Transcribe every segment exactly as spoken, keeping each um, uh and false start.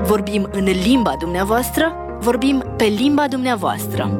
Vorbim în limba dumneavoastră, vorbim pe limba dumneavoastră.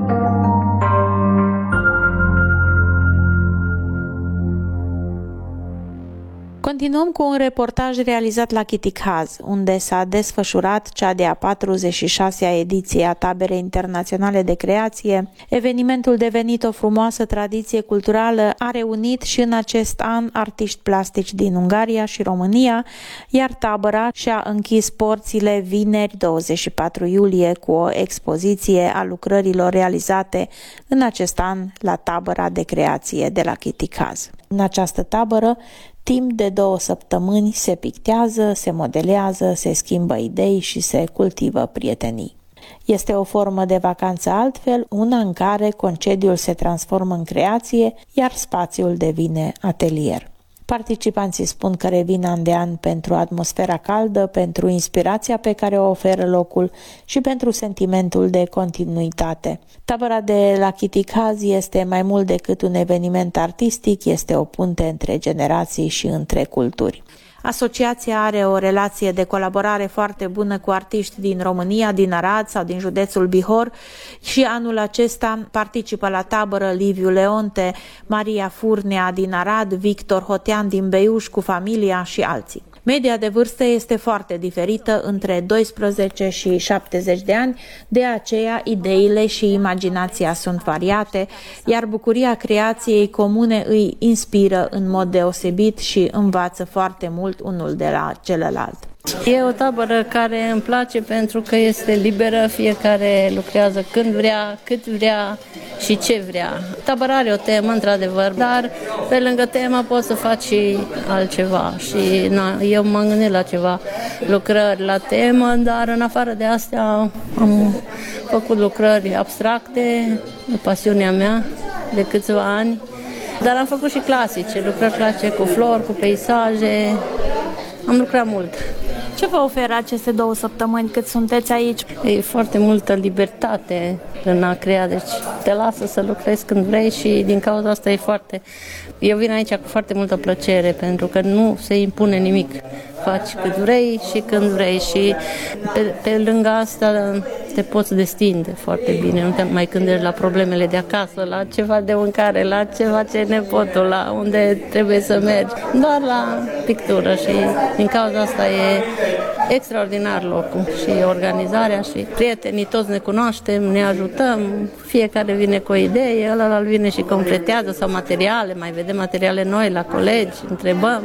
Continuăm cu un reportaj realizat la Chitikhaz, unde s-a desfășurat cea de-a patruzeci și șasea ediție a Taberei Internaționale de Creație. Evenimentul, devenit o frumoasă tradiție culturală, a reunit și în acest an artiști plastici din Ungaria și România, iar tabăra și-a închis porțile vineri douăzeci și patru iulie cu o expoziție a lucrărilor realizate în acest an la Tabăra de Creație de la Chitikhaz. În această tabără, timp de două săptămâni se pictează, se modelează, se schimbă idei și se cultivă prietenii. Este o formă de vacanță altfel, una în care concediul se transformă în creație, iar spațiul devine atelier. Participanții spun că revin an de an pentru atmosfera caldă, pentru inspirația pe care o oferă locul și pentru sentimentul de continuitate. Tabăra de la Chitikhaz este mai mult decât un eveniment artistic, este o punte între generații și între culturi. Asociația are o relație de colaborare foarte bună cu artiști din România, din Arad sau din județul Bihor și anul acesta participă la tabără Liviu Leonte, Maria Furnea din Arad, Victor Hotean din Beiuș cu familia și alții. Media de vârstă este foarte diferită, între doisprezece și șaptezeci de ani, de aceea ideile și imaginația sunt variate, iar bucuria creației comune îi inspiră în mod deosebit și învață foarte mult unul de la celălalt. E o tabără care îmi place pentru că este liberă, fiecare lucrează când vrea, cât vrea și ce vrea. Tabăra are o temă, într-adevăr, dar pe lângă temă poți să faci și altceva. Și na, eu m-am gândit la ceva lucrări la temă, dar în afară de astea am făcut lucrări abstracte, pasiunea mea de câțiva ani, dar am făcut și clasice, lucrări clasice cu flori, cu peisaje, am lucrat mult. Ce vă oferă aceste două săptămâni cât sunteți aici? E foarte multă libertate în a crea, deci te lasă să lucrezi când vrei și din cauza asta e foarte... Eu vin aici cu foarte multă plăcere pentru că nu se impune nimic. Faci cât vrei și când vrei și pe, pe lângă asta te poți destinde foarte bine. Nu te mai gândești la problemele de acasă, la ceva de mâncare, la ceva ce nepotul, la unde trebuie să mergi. Doar la pictură și din cauza asta e extraordinar locul și organizarea și prietenii toți ne cunoaștem, ne ajutăm, fiecare vine cu o idee, ăla vine și completează sau materiale, mai vedem materiale noi la colegi, întrebăm.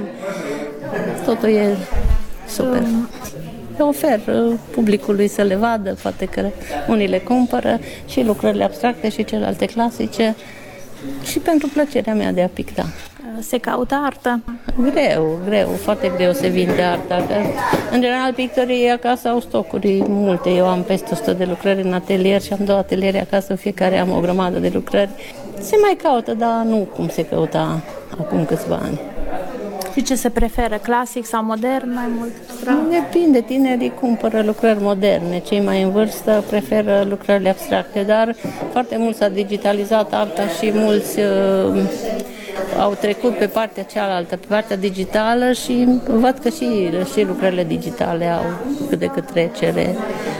Totul e super. Eu ofer publicului să le vadă, poate că unii le cumpără și lucrările abstracte și celelalte clasice și pentru plăcerea mea de a picta. Se caută artă? Greu, greu, foarte greu se vinde arta. Că, în general, pictorii acasă au stocuri multe. Eu am peste o sută de lucrări în atelier și am două ateliere acasă, fiecare am o grămadă de lucrări. Se mai caută, dar nu cum se căuta acum câțiva ani. Și ce se preferă, clasic sau modern mai mult? Depinde, tinerii cumpără lucrări moderne, cei mai în vârstă preferă lucrările abstracte, dar foarte mult s-a digitalizat arta și mulți uh, au trecut pe partea cealaltă, pe partea digitală și văd că și, și lucrările digitale au cât de cât trecere.